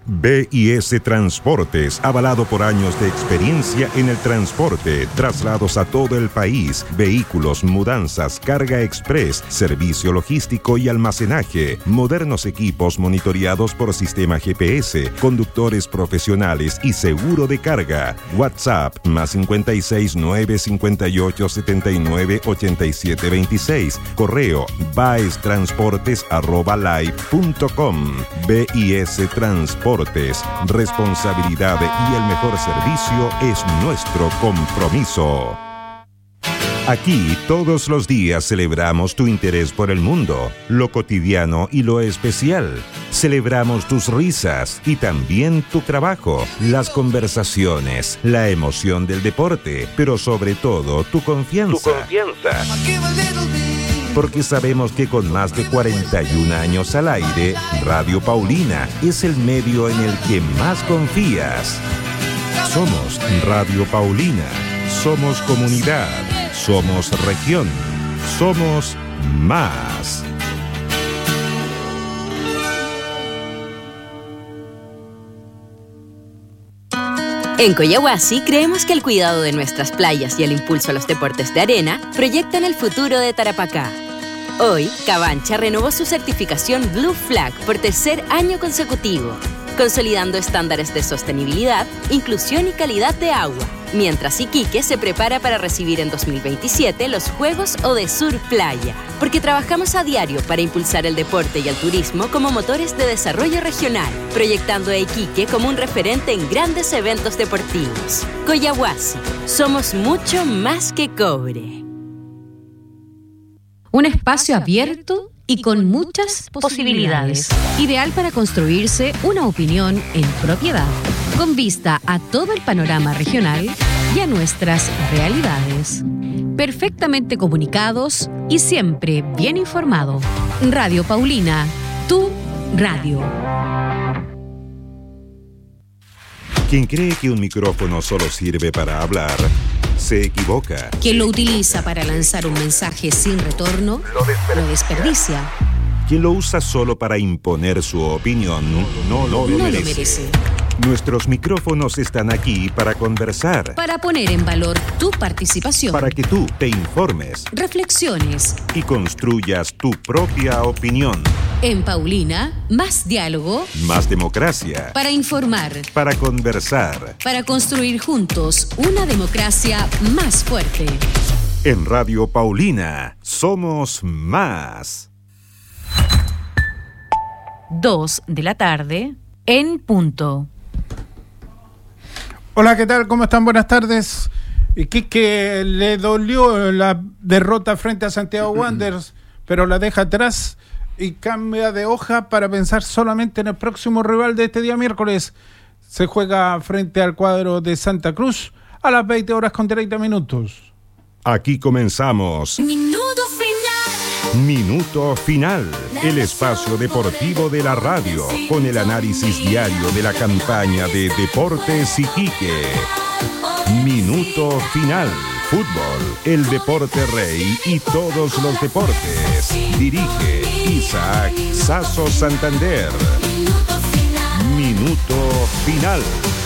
BIS Transportes, avalado por años de experiencia en el transporte, traslados a todo el país, vehículos, mudanzas, carga express, servicio logístico y almacenaje, modernos equipos monitoreados por sistema GPS, conductores profesionales y seguro de carga. WhatsApp +56 958 79 87 26. Correo baestransportes@live.com. BIS Transportes. Responsabilidad y el mejor servicio es nuestro compromiso. Aquí todos los días celebramos tu interés por el mundo, lo cotidiano y lo especial. Celebramos tus risas y también tu trabajo, las conversaciones, la emoción del deporte, pero sobre todo tu confianza. Porque sabemos que con más de 41 años al aire, Radio Paulina es el medio en el que más confías. Somos Radio Paulina, somos comunidad, somos región, somos más. En Coyahuasi creemos que el cuidado de nuestras playas y el impulso a los deportes de arena proyectan el futuro de Tarapacá. Hoy, Cabancha renovó su certificación Blue Flag por tercer año consecutivo, consolidando estándares de sostenibilidad, inclusión y calidad de agua, mientras Iquique se prepara para recibir en 2027 los Juegos Odesur Playa, porque trabajamos a diario para impulsar el deporte y el turismo como motores de desarrollo regional, proyectando a Iquique como un referente en grandes eventos deportivos. Coyahuasi, somos mucho más que cobre. Un espacio abierto y con muchas posibilidades. Ideal para construirse una opinión en propiedad, con vista a todo el panorama regional y a nuestras realidades. Perfectamente comunicados y siempre bien informado. Radio Paulina, tu radio. Quien cree que un micrófono solo sirve para hablar, se equivoca. Quien lo utiliza para lanzar un mensaje sin retorno, lo desperdicia. Quien lo usa solo para imponer su opinión, no lo merece. Nuestros micrófonos están aquí para conversar. Para poner en valor tu participación. Para que tú te informes. Reflexiones. Y construyas tu propia opinión. En Paulina, más diálogo. Más democracia. Para informar. Para conversar. Para construir juntos una democracia más fuerte. En Radio Paulina, somos más. 2 de la tarde, en punto. Hola, ¿qué tal? ¿Cómo están? Buenas tardes. Iquique le dolió la derrota frente a Santiago Wanderers, pero la deja atrás y cambia de hoja para pensar solamente en el próximo rival de este día miércoles. Se juega frente al cuadro de Santa Cruz a las 20:30. Aquí comenzamos. Minuto Final, el espacio deportivo de la radio, con el análisis diario de la campaña de Deportes Iquique. Minuto Final, fútbol, el deporte rey y todos los deportes. Dirige Isaac Sasso Santander. Minuto Final.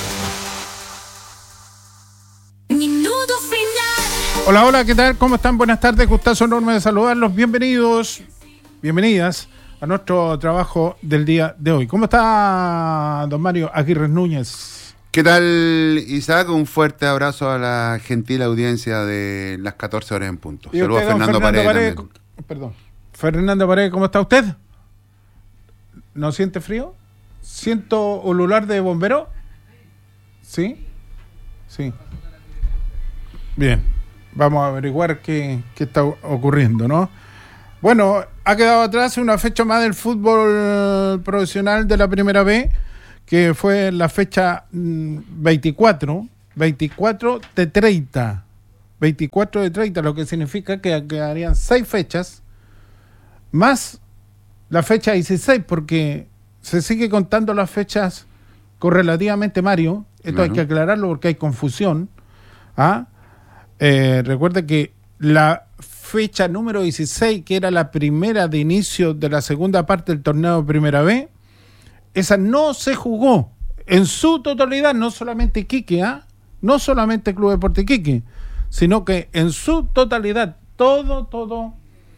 Hola, hola, ¿qué tal? ¿Cómo están? Buenas tardes, gustazo enorme de saludarlos. Bienvenidas a nuestro trabajo del día de hoy. ¿Cómo está don Mario Aguirre Núñez? ¿Qué tal, Isaac? Un fuerte abrazo a la gentil audiencia de las 14 horas en punto. Saludos a Fernando Paredes. Perdón. Fernando Paredes, ¿cómo está usted? ¿No siente frío? ¿Siento ulular de bombero? ¿Sí? Sí. Bien. Vamos a averiguar qué está ocurriendo, ¿no? Bueno, ha quedado atrás una fecha más del fútbol profesional de la Primera B, que fue la fecha 24 de 30. 24 de 30, lo que significa que quedarían 6 fechas, más la fecha 16, porque se sigue contando las fechas correlativamente, Mario. Esto hay que aclararlo porque hay confusión. Recuerde que la fecha número 16, que era la primera de inicio de la segunda parte del torneo de Primera B, esa no se jugó en su totalidad, no solamente Iquique, no solamente Club Deportes Iquique, sino que en su totalidad, todo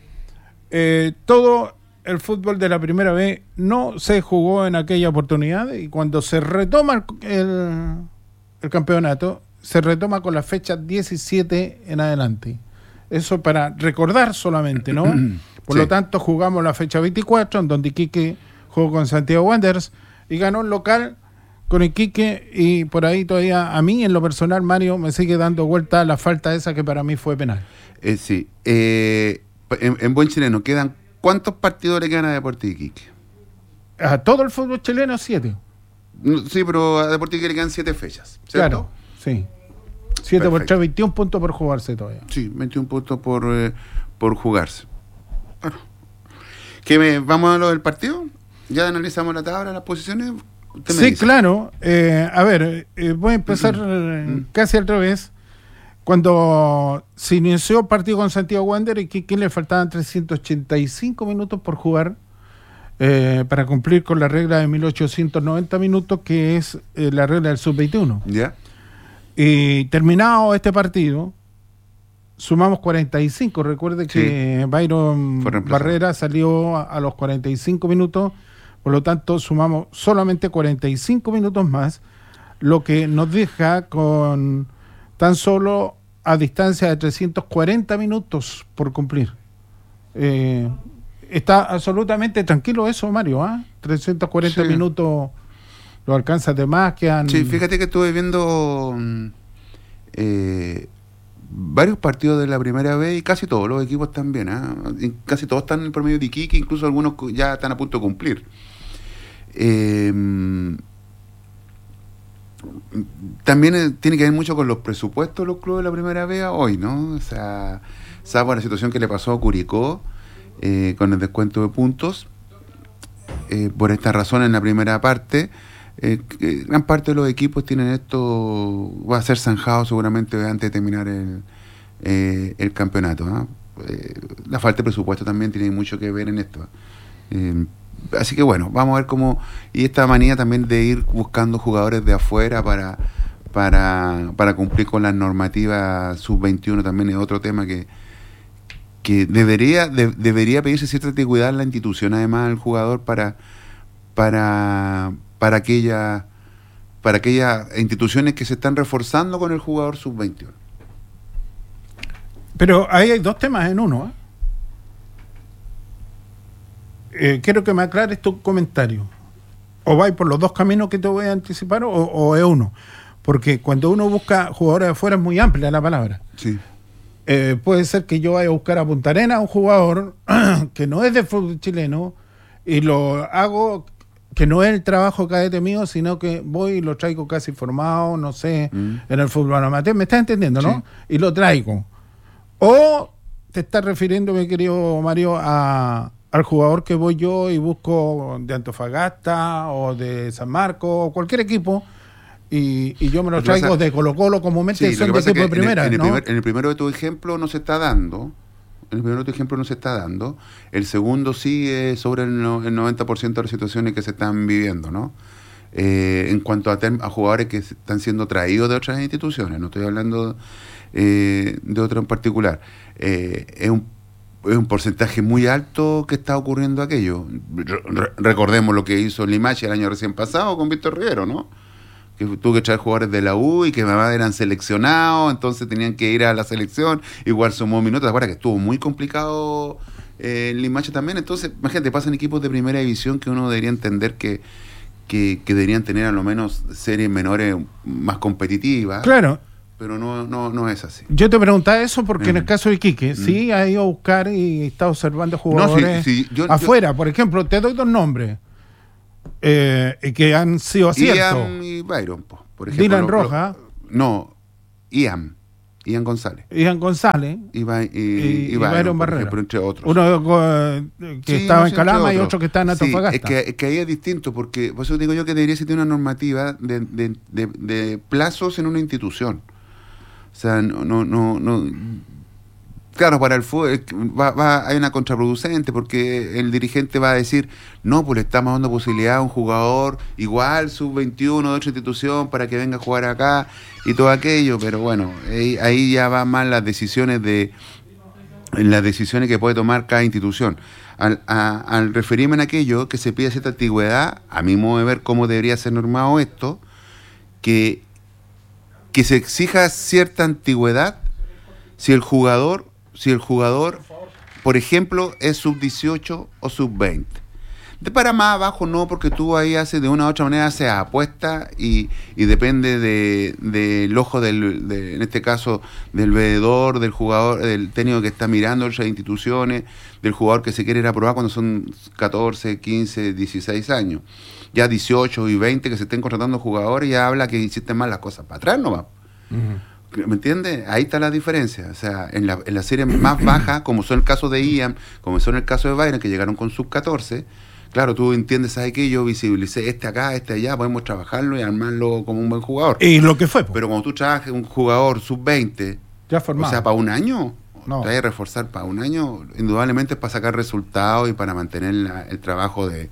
el fútbol de la primera vez no se jugó en aquella oportunidad, y cuando se retoma el campeonato, se retoma con la fecha 17 en adelante. Eso para recordar solamente, ¿no? Por Sí. lo tanto, jugamos la fecha 24, en donde Iquique jugó con Santiago Wanderers y ganó el local con Iquique, y por ahí todavía a mí, en lo personal, Mario, me sigue dando vuelta la falta esa que para mí fue penal. Sí. En buen chileno, ¿cuántos partidos le quedan a Deportes Iquique? A todo el fútbol chileno, 7. Sí, pero a Deportes Iquique le quedan 7 fechas, ¿cierto? Claro, sí. 7 por Perfecto. 3, 21 puntos por jugarse todavía. Sí, 21 puntos por jugarse. Bueno. ¿Vamos a lo del partido? ¿Ya analizamos la tabla, las posiciones? Usted me Sí, dice. claro. A ver, voy a empezar casi al revés. Cuando se inició el partido con Santiago Wanderers, Iquique le faltaban 385 minutos por jugar para cumplir con la regla de 1890 minutos, que es la regla del sub-21. ¿Ya? Y terminado este partido, sumamos 45. Recuerde que Byron Fue reemplazado. Barrera salió a los 45 minutos, por lo tanto sumamos solamente 45 minutos más, lo que nos deja con tan solo a distancia de 340 minutos por cumplir. Está absolutamente tranquilo eso, Mario, 340 Sí. minutos lo alcanza de más, quedan... Sí, fíjate que estuve viendo varios partidos de la primera vez y casi todos los equipos están bien. Y casi todos están en el promedio de Iquique, incluso algunos ya están a punto de cumplir. También tiene que ver mucho con los presupuestos de los clubes de la primera vez hoy, ¿no? O sea, salvo la situación que le pasó a Curicó con el descuento de puntos. Por esta razón, en la primera parte, gran parte de los equipos tienen esto, va a ser zanjado seguramente antes de terminar el campeonato, ¿no? La falta de presupuesto también tiene mucho que ver en esto. Así que bueno, vamos a ver cómo, y esta manía también de ir buscando jugadores de afuera para cumplir con las normativas sub-21 también es otro tema que debería pedirse cierta antigüedad en la institución, además, al jugador para aquellas instituciones que se están reforzando con el jugador sub-21. Pero ahí hay dos temas en uno. Quiero que me aclares tu comentario. O vais por los dos caminos que te voy a anticipar, o es uno. Porque cuando uno busca jugadores de afuera es muy amplia la palabra. Sí. Puede ser que yo vaya a buscar a Punta Arenas un jugador que no es de fútbol chileno, y lo hago, que no es el trabajo cadete mío, sino que voy y lo traigo casi formado, no sé, en el fútbol amateur. ¿Me estás entendiendo, no? Sí. Y lo traigo. O te estás refiriendo, mi querido Mario, al jugador que voy yo y busco de Antofagasta o de San Marcos o cualquier equipo, y yo me lo traigo de Colo-Colo comúnmente, Sí, son lo de que pasa equipo es de que primera, ¿no? en el primero de tu ejemplo no se está dando. En el primero de tu ejemplo no se está dando. El segundo sí es sobre el 90% de las situaciones que se están viviendo, ¿no? En cuanto a jugadores que están siendo traídos de otras instituciones, no estoy hablando de otro en particular. Es un porcentaje muy alto que está ocurriendo aquello. Recordemos lo que hizo Limache el año recién pasado con Víctor Rivero, ¿no? Que tuvo que traer jugadores de la U y que además eran seleccionados, entonces tenían que ir a la selección, igual sumó minutos. ¿Te acuerdas que estuvo muy complicado Limache también? Entonces, imagínate, pasan equipos de primera división que uno debería entender que deberían tener a lo menos series menores más competitivas. Claro. Pero no es así. Yo te preguntaba eso porque en el caso de Iquique, sí ha ido a buscar y está observando jugadores afuera. Por ejemplo, te doy dos nombres que han sido aciertos. Ian y Byron, por ejemplo. Dylan Rojas. Ian González. Ian González Y Byron Barrera. Ejemplo, entre otros. Uno que estaba en Calama y otro que está en Antofagasta. Es que ahí es distinto, porque por eso digo yo que debería existir una normativa de plazos en una institución. O sea, Claro, para el fútbol hay una contraproducente, porque el dirigente va a decir, no, pues le estamos dando posibilidad a un jugador igual, sub-21 de otra institución, para que venga a jugar acá y todo aquello, pero bueno, ahí ya van más las decisiones que puede tomar cada institución. Al referirme en aquello que se pide cierta antigüedad, a mi modo de ver cómo debería ser normado esto, que se exija cierta antigüedad si el jugador, por ejemplo, es sub-18 o sub-20. De para más abajo no, porque tú ahí haces de una u otra manera, haces apuesta y depende del ojo en este caso, del veedor, del jugador, del técnico que está mirando otras instituciones, del jugador que se quiere ir a probar cuando son 14, 15, 16 años. Ya 18 y 20 que se estén contratando jugadores, ya habla que hiciste mal las cosas para atrás nomás. ¿Me entiendes? Ahí está la diferencia. O sea, en la serie más baja, como son el caso de Ian, como son el caso de Byron, que llegaron con sub-14, claro, tú entiendes, ¿sabes qué? Yo visibilicé este acá, este allá, podemos trabajarlo y armarlo como un buen jugador. Y lo que fue. Pero cuando tú trabajas un jugador sub-20, ya formado. O sea, para un año, no. Te vas a reforzar para un año, indudablemente es para sacar resultados y para mantener el trabajo de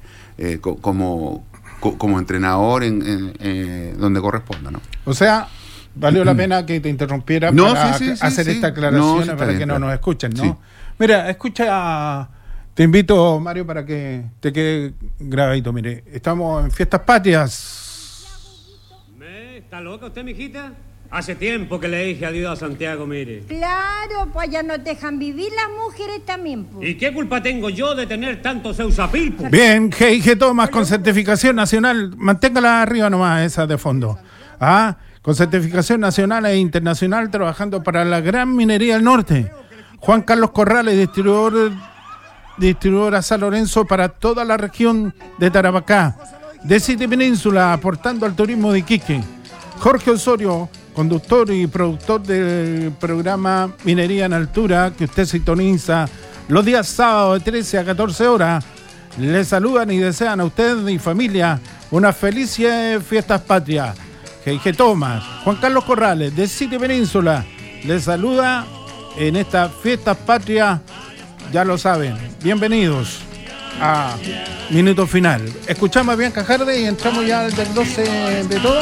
como entrenador en donde corresponda, ¿no? O sea, valió la pena que te interrumpiera para hacer esta aclaración para que no nos escuchen, ¿no? Sí. Mira, te invito, Mario, para que te quede grabadito. Mire, estamos en Fiestas Patrias. ¿Está loca usted, mijita? Hace tiempo que le dije adiós a Santiago, mire. Claro, pues allá nos dejan vivir las mujeres también, pues. ¿Y qué culpa tengo yo de tener tantos Eusapil, pues? Bien, G.I.G. Thomas con certificación nacional. Manténgala arriba nomás, esa de fondo. Con certificación nacional e internacional, trabajando para la gran minería del norte. Juan Carlos Corrales, distribuidora San Lorenzo para toda la región de Tarapacá. De City Península, aportando al turismo de Iquique. Jorge Osorio, conductor y productor del programa Minería en Altura, que usted sintoniza los días sábados de 13 a 14 horas. Le saludan y desean a usted y familia unas felices fiestas patrias. G.I.G. Thomas, Juan Carlos Corrales, de City Península, le saluda en estas fiestas patrias, ya lo saben. Bienvenidos a Minuto Final. Escuchamos a Bianca Jarde y entramos ya del 12 de todo.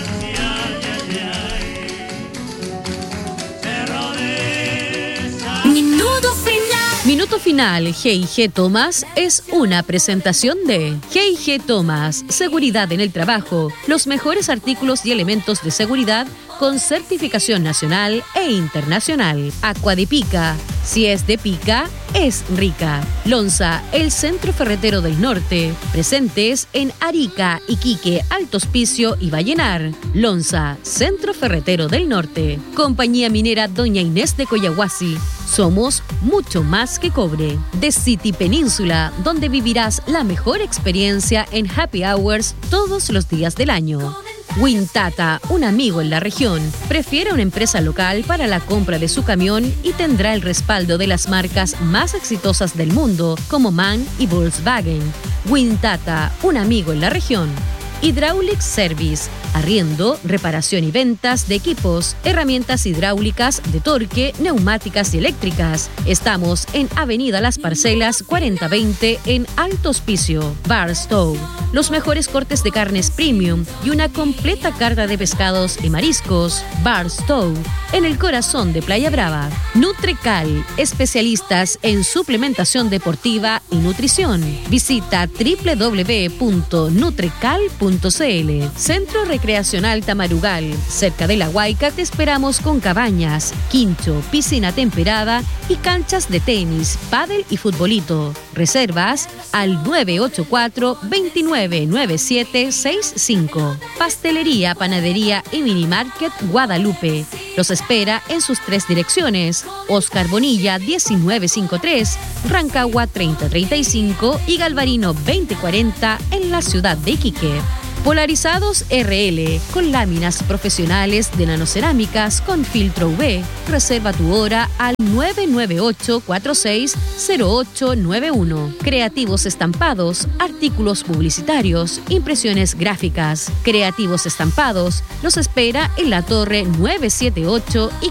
Minuto Final, G.I.G. Thomas es una presentación de G.I.G. Thomas, seguridad en el trabajo, los mejores artículos y elementos de seguridad con certificación nacional e internacional. Aqua de Pica, si es de pica, es rica. Lonza, el centro ferretero del norte, presentes en Arica, Iquique, Alto Hospicio y Vallenar. Lonza, centro ferretero del norte. Compañía minera Doña Inés de Coyahuasi. Somos mucho más que cobre. The City Península, donde vivirás la mejor experiencia en happy hours todos los días del año. Wintata, un amigo en la región, prefiere una empresa local para la compra de su camión y tendrá el respaldo de las marcas más exitosas del mundo como MAN y Volkswagen. Wintata, un amigo en la región. Hydraulic Service, arriendo, reparación y ventas de equipos, herramientas hidráulicas, de torque, neumáticas y eléctricas. Estamos en Avenida Las Parcelas 4020 en Alto Hospicio. Barstow, los mejores cortes de carnes premium y una completa carta de pescados y mariscos. Barstow, en el corazón de Playa Brava. Nutrecal, especialistas en suplementación deportiva y nutrición. Visita www.nutrecal.cl. Centro Recreacional Tamarugal, cerca de La Huayca te esperamos con cabañas, quincho, piscina temperada y canchas de tenis, pádel y futbolito. Reservas al 984-299765. Pastelería, panadería y minimarket Guadalupe. Los espera en sus 3 direcciones: Oscar Bonilla 1953, Rancagua 3035 y Galvarino 2040 en la ciudad de Iquique. Polarizados RL, con láminas profesionales de nanocerámicas con filtro UV. Reserva tu hora al 998-460891. Creativos estampados, artículos publicitarios, impresiones gráficas. Creativos estampados, los espera en la Torre 978 y